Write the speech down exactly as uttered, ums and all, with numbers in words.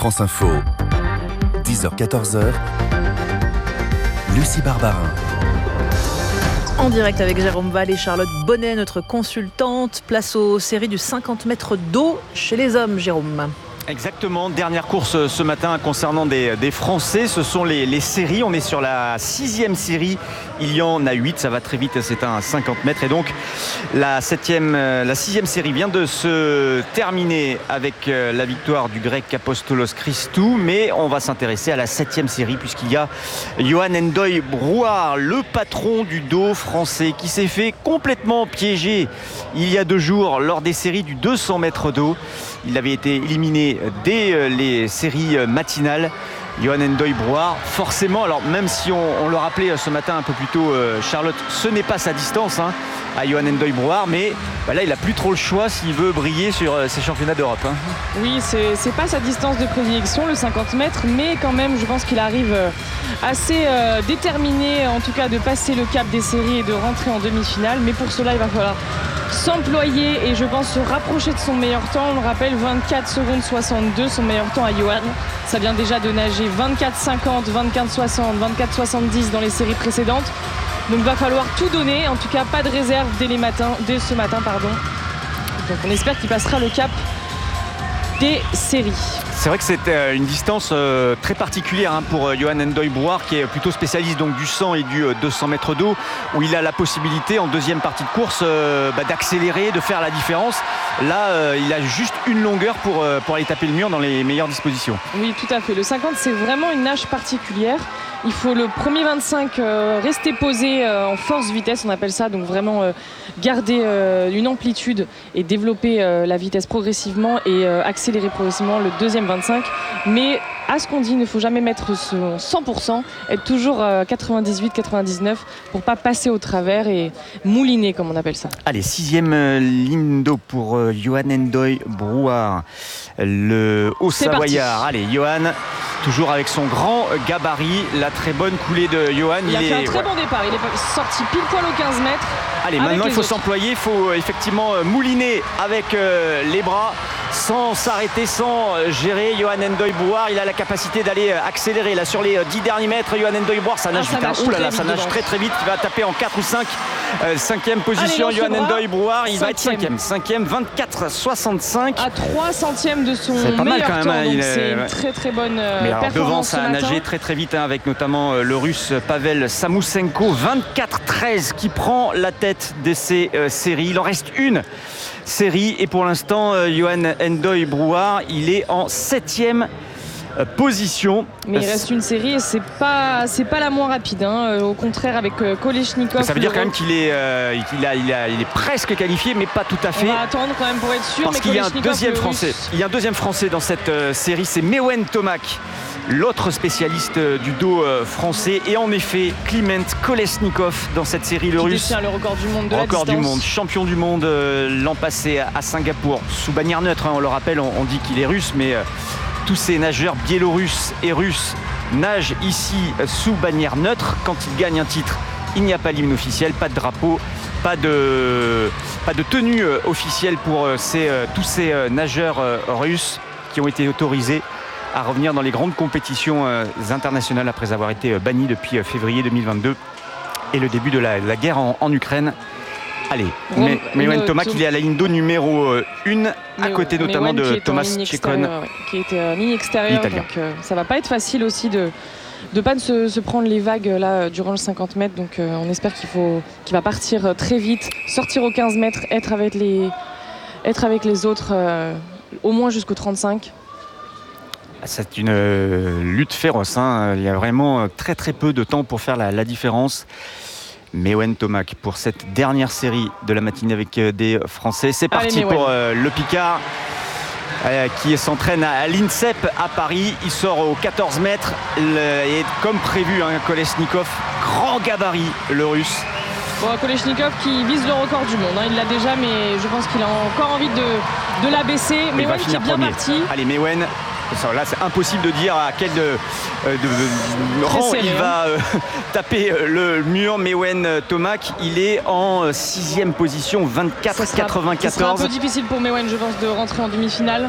France Info, dix heures quatorze, Lucie Barbarin. En direct avec Jérôme Val et Charlotte Bonnet, notre consultante. Place aux séries du cinquante mètres d'eau chez les hommes, Jérôme. Exactement, dernière course ce matin concernant des, des Français, ce sont les, les séries, on est sur la sixième série, il y en a huit, ça va très vite, c'est un cinquante mètres et donc la, septième, la sixième série vient de se terminer avec la victoire du grec Apostolos Christou, mais on va s'intéresser à la septième série puisqu'il y a Yohan N'Doye Brouard, le patron du dos français qui s'est fait complètement piéger il y a deux jours lors des séries du deux cents mètres d'eau. Il avait été éliminé dès les séries matinales. Yohan N'Doye Brouard, forcément, alors même si on, on le rappelait ce matin un peu plus tôt, euh, Charlotte, ce n'est pas sa distance hein, à Yohan N'Doye Brouard, mais bah là il n'a plus trop le choix s'il veut briller sur euh, ces championnats d'Europe. Hein. Oui, c'est, c'est pas sa distance de prédilection, le cinquante mètres, mais quand même, je pense qu'il arrive assez euh, déterminé, en tout cas, de passer le cap des séries et de rentrer en demi-finale. Mais pour cela, il va falloir s'employer et je pense se rapprocher de son meilleur temps. On le rappelle, vingt-quatre secondes soixante-deux, son meilleur temps à Yohan. Ça vient déjà de nager vingt-quatre cinquante, vingt-quatre soixante, vingt-quatre soixante-dix dans les séries précédentes. Donc il va falloir tout donner, en tout cas pas de réserve dès, les matins, dès ce matin. Pardon. Donc on espère qu'il passera le cap des séries. C'est vrai que c'est une distance très particulière pour Yohan N'Doye Brouard qui est plutôt spécialiste donc du cent et du deux cents mètres d'eau où il a la possibilité en deuxième partie de course bah, d'accélérer, de faire la différence. Là il a juste une longueur pour, pour aller taper le mur dans les meilleures dispositions. Oui, tout à fait. Le cinquante c'est vraiment une nage particulière. Il faut le premier vingt-cinq euh, rester posé euh, en force-vitesse, on appelle ça, donc vraiment euh, garder euh, une amplitude et développer euh, la vitesse progressivement et euh, accélérer progressivement le deuxième vingt-cinq. Mais à ce qu'on dit, il ne faut jamais mettre son cent pour cent, être toujours euh, quatre-vingt-dix-huit quatre-vingt-dix-neuf pour pas passer au travers et mouliner comme on appelle ça. Allez, sixième euh, ligne d'eau pour euh, Yohan N'Doye Brouard, le Haut-Savoyard. Allez, Yohan, toujours avec son grand gabarit, la très bonne coulée de Yohan. Il, il a fait est... un très ouais. bon départ, il est sorti pile poil aux quinze mètres. Allez, maintenant il faut autres. s'employer, il faut euh, effectivement euh, mouliner avec euh, les bras sans s'arrêter, sans euh, gérer. Yohan N'Doye Brouard, il a la capacité d'aller euh, accélérer là sur les euh, dix derniers mètres. Yohan N'Doye Brouard, ça nage ah, vite, hein. Ouh là là, ça nage très très vite, il va taper en quatre ou cinq. Euh, cinquième position, Yohan N'Doye Brouard, il cinquième. va être cinquième. Cinquième, vingt-quatre soixante-cinq. À trois centièmes de son c'est pas meilleur mal quand même, temps, hein, donc il c'est est... une très très bonne euh, Mais alors, performance. Devant, ça a nagé très très vite hein, avec notamment euh, le russe Pavel Samoussenko, vingt-quatre treize qui prend la tête de ces euh, séries. Il en reste une série et pour l'instant euh, Yohan N'Doye Brouard, il est en septième position. Mais il reste une série et c'est pas c'est pas la moins rapide hein. Au contraire avec Kolesnikov. Ça veut dire quand même qu'il est euh, qu'il a, il a il est presque qualifié mais pas tout à fait. On va attendre quand même pour être sûr. Parce mais qu'il y a un deuxième français. Russe. Il y a un deuxième français dans cette euh, série, c'est Mewen Tomac, l'autre spécialiste euh, du dos euh, français. Et en effet, Kliment Kolesnikov dans cette série, le qui russe. détient le record du monde de record la distance. du monde, champion du monde euh, l'an passé à, à Singapour sous bannière neutre. Hein, on le rappelle, on, on dit qu'il est russe, mais euh, tous ces nageurs biélorusses et russes nagent ici sous bannière neutre. Quand ils gagnent un titre, il n'y a pas l'hymne officiel, pas de drapeau, pas de, pas de tenue officielle pour ces, tous ces nageurs russes qui ont été autorisés à revenir dans les grandes compétitions internationales après avoir été bannis depuis février deux mille vingt-deux et le début de la, la guerre en, en Ukraine. Allez, mais Mewen Tomac, il est à la ligne d'eau numéro un, à côté mais notamment Mewen de Thomas Tchekon. Ouais, qui était en ligne extérieure, donc euh, ça va pas être facile aussi de de pas se, se prendre les vagues là durant le cinquante mètres. Donc euh, on espère qu'il faut qu'il va partir très vite, sortir aux quinze mètres, être avec les être avec les autres euh, au moins jusqu'au trente-cinq. C'est une euh, lutte féroce, hein. Il y a vraiment très très peu de temps pour faire la, la différence. Mewen Tomac pour cette dernière série de la matinée avec des Français. C'est parti Allez, pour euh, le Picard euh, qui s'entraîne à, à l'INSEP à Paris. Il sort aux quatorze mètres le, et comme prévu, hein, Kolesnikov, grand gabarit, le russe. Bon, Kolesnikov qui vise le record du monde, hein. Il l'a déjà, mais je pense qu'il a encore envie de, de l'abaisser. Mewen qui est bien premier. parti. Allez, Mewen. Là, c'est impossible de dire à quel de, de, de rang serré, il va euh, taper le mur. Mewen Tomac, il est en sixième position, vingt-quatre quatre-vingt-quatorze. Ce sera un peu difficile pour Mewen, je pense, de rentrer en demi-finale.